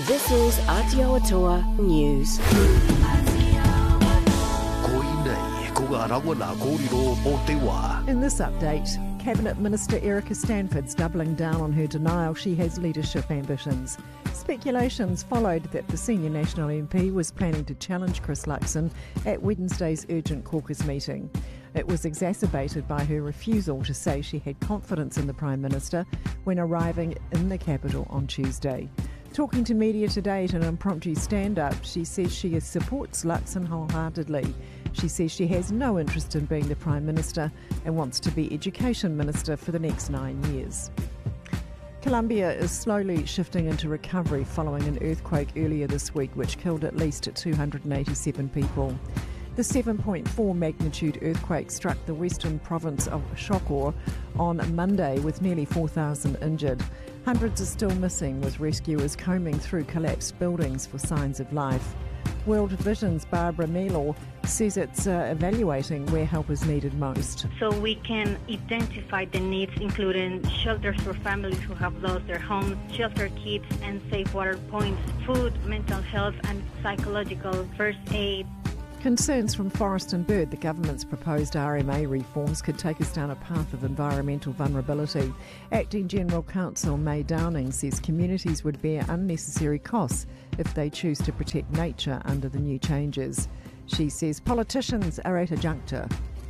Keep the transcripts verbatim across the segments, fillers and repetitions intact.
This is Aotearoa News. In this update, Cabinet Minister Erica Stanford's doubling down on her denial she has leadership ambitions. Speculations followed that the senior National M P was planning to challenge Chris Luxon at Wednesday's urgent caucus meeting. It was exacerbated by her refusal to say she had confidence in the Prime Minister when arriving in the capital on Tuesday. Talking to media today at an impromptu stand-up, she says she supports Luxon wholeheartedly. She says she has no interest in being the Prime Minister and wants to be Education Minister for the next nine years. Colombia is slowly shifting into recovery following an earthquake earlier this week which killed at least two hundred eighty-seven people. The seven point four magnitude earthquake struck the western province of Chocó on Monday with nearly four thousand injured. Hundreds are still missing, with rescuers combing through collapsed buildings for signs of life. World Vision's Barbara Melo says it's uh, evaluating where help is needed most. So we can identify the needs, including shelters for families who have lost their homes, shelter kits and safe water points, food, mental health and psychological first aid. Concerns from Forest and Bird, the government's proposed R M A reforms could take us down a path of environmental vulnerability. Acting General Counsel May Downing says communities would bear unnecessary costs if they choose to protect nature under the new changes. She says politicians are at a juncture.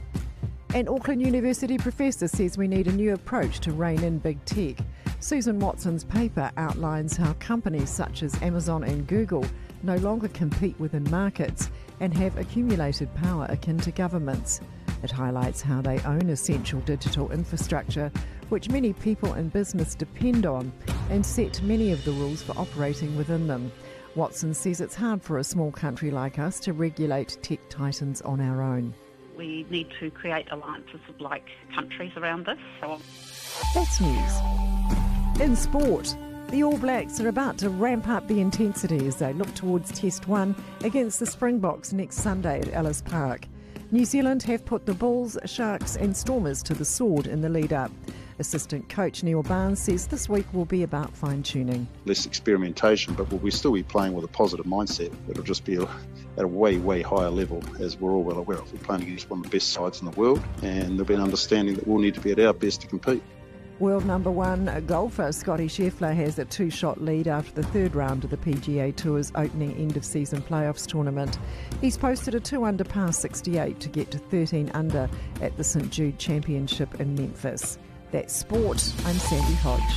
An Auckland University professor says we need a new approach to rein in big tech. Susan Watson's paper outlines how companies such as Amazon and Google no longer compete within markets and have accumulated power akin to governments. It highlights how they own essential digital infrastructure, which many people in business depend on, and set many of the rules for operating within them. Watson says it's hard for a small country like us to regulate tech titans on our own. We need to create alliances with like countries around this. So. That's news. In sport, the All Blacks are about to ramp up the intensity as they look towards Test one against the Springboks next Sunday at Ellis Park. New Zealand have put the Bulls, Sharks and Stormers to the sword in the lead-up. Assistant coach Neil Barnes says this week will be about fine-tuning. Less experimentation, but we'll still be playing with a positive mindset. It'll just be at a way, way higher level, as we're all well aware of. We're playing against one of the best sides in the world, and there'll be an understanding that we'll need to be at our best to compete. World number one golfer Scotty Scheffler has a two-shot lead after the third round of the P G A Tour's opening end-of-season playoffs tournament. He's posted a two-under par sixty-eight to get to thirteen under at the St Jude Championship in Memphis. That's sport. I'm Sandy Hodge.